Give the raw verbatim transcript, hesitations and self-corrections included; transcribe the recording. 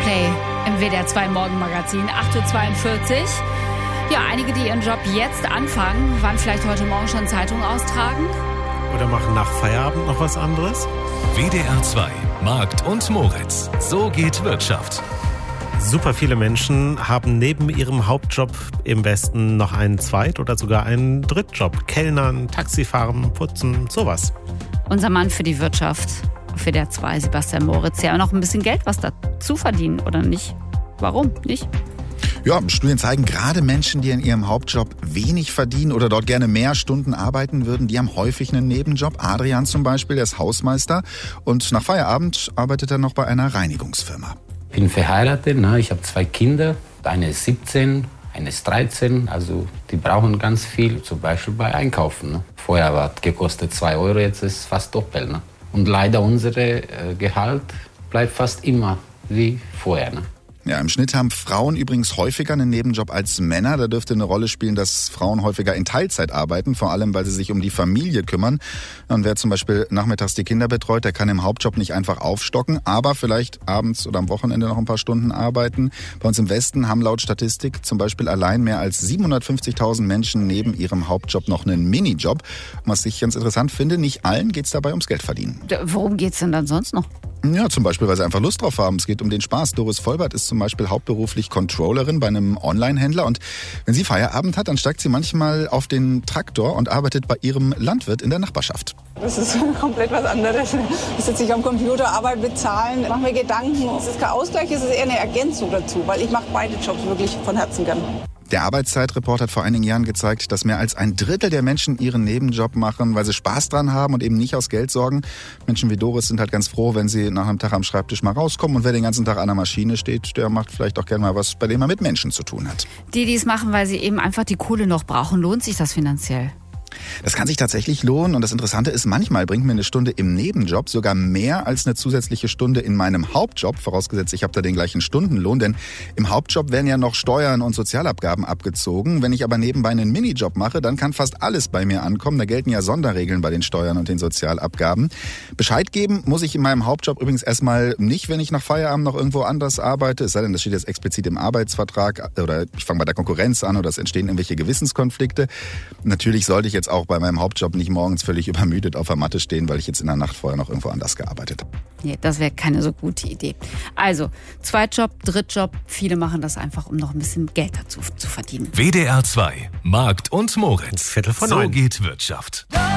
Play im W D R zwei Morgenmagazin, acht Uhr zweiundvierzig. Ja, einige, die ihren Job jetzt anfangen, waren vielleicht heute Morgen schon Zeitung austragen. Oder machen nach Feierabend noch was anderes. W D R zwei, Markt und Moritz. So geht Wirtschaft. Super viele Menschen haben neben ihrem Hauptjob im Westen noch einen Zweit- oder sogar einen Drittjob. Kellnern, Taxifahren, Putzen, sowas. Unser Mann für die Wirtschaft, für W D R zwei, Sebastian Moritz, ja noch ein bisschen Geld was dazu verdienen, oder nicht? Warum nicht? Ja, Studien zeigen, gerade Menschen, die in ihrem Hauptjob wenig verdienen oder dort gerne mehr Stunden arbeiten würden, die haben häufig einen Nebenjob. Adrian zum Beispiel, der ist Hausmeister und nach Feierabend arbeitet er noch bei einer Reinigungsfirma. Ich bin verheiratet, ne? Ich habe zwei Kinder, eine ist siebzehn, eine ist dreizehn, also die brauchen ganz viel, zum Beispiel bei Einkaufen. Ne? Vorher hat gekostet zwei Euro, jetzt ist es fast doppelt. Ne? Und leider unser äh, Gehalt bleibt fast immer wie vorher. Ne? Ja, im Schnitt haben Frauen übrigens häufiger einen Nebenjob als Männer. Da dürfte eine Rolle spielen, dass Frauen häufiger in Teilzeit arbeiten, vor allem, weil sie sich um die Familie kümmern. Und wer zum Beispiel nachmittags die Kinder betreut, der kann im Hauptjob nicht einfach aufstocken, aber vielleicht abends oder am Wochenende noch ein paar Stunden arbeiten. Bei uns im Westen haben laut Statistik zum Beispiel allein mehr als siebenhundertfünfzigtausend Menschen neben ihrem Hauptjob noch einen Minijob. Was ich ganz interessant finde, nicht allen geht es dabei ums Geld verdienen. Worum geht's denn dann sonst noch? Ja, zum Beispiel, weil sie einfach Lust drauf haben. Es geht um den Spaß. Doris Vollbart ist zum Beispiel hauptberuflich Controllerin bei einem Online-Händler. Und wenn sie Feierabend hat, dann steigt sie manchmal auf den Traktor und arbeitet bei ihrem Landwirt in der Nachbarschaft. Das ist komplett was anderes. Ich sitze nicht am Computer, arbeite mit Zahlen, mache mir Gedanken. Es ist kein Ausgleich, es ist eher eine Ergänzung dazu, weil ich mache beide Jobs wirklich von Herzen gern. Der Arbeitszeitreport hat vor einigen Jahren gezeigt, dass mehr als ein Drittel der Menschen ihren Nebenjob machen, weil sie Spaß dran haben und eben nicht aus Geld sorgen. Menschen wie Doris sind halt ganz froh, wenn sie nach einem Tag am Schreibtisch mal rauskommen. Und wer den ganzen Tag an der Maschine steht, der macht vielleicht auch gerne mal was, bei dem er mit Menschen zu tun hat. Die, die es machen, weil sie eben einfach die Kohle noch brauchen, lohnt sich das finanziell? Das kann sich tatsächlich lohnen und das Interessante ist, manchmal bringt mir eine Stunde im Nebenjob sogar mehr als eine zusätzliche Stunde in meinem Hauptjob, vorausgesetzt ich habe da den gleichen Stundenlohn, denn im Hauptjob werden ja noch Steuern und Sozialabgaben abgezogen. Wenn ich aber nebenbei einen Minijob mache, dann kann fast alles bei mir ankommen. Da gelten ja Sonderregeln bei den Steuern und den Sozialabgaben. Bescheid geben muss ich in meinem Hauptjob übrigens erstmal nicht, wenn ich nach Feierabend noch irgendwo anders arbeite, es sei denn, das steht jetzt explizit im Arbeitsvertrag oder ich fange bei der Konkurrenz an oder es entstehen irgendwelche Gewissenskonflikte. Natürlich sollte ich jetzt auch bei meinem Hauptjob nicht morgens völlig übermüdet auf der Matte stehen, weil ich jetzt in der Nacht vorher noch irgendwo anders gearbeitet habe. Nee, das wäre keine so gute Idee. Also, Zweitjob, Drittjob, viele machen das einfach, um noch ein bisschen Geld dazu zu verdienen. W D R zwei, Markt und Moritz. Viertel von So neun. geht Wirtschaft.